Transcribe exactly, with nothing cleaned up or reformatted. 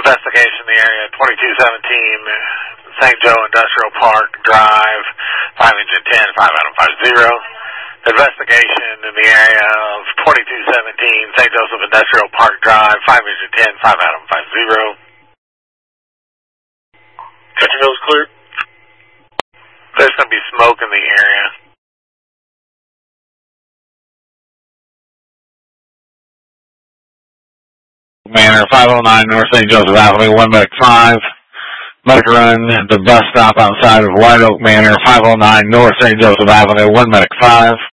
Investigation in the area, twenty-two seventeen Saint Joe Industrial Park Drive, five engine ten, five Adam five zero. Investigation in the area of twenty-two seventeen Saint Joseph Industrial Park Drive, five engine ten, five Adam five zero. Countryville's cleared. There's going to be smoke in the area. Manor, five oh nine North Saint Joseph Avenue, one medic five. Medic run at the bus stop outside of White Oak Manor, five oh nine North Saint Joseph Avenue, one medic five.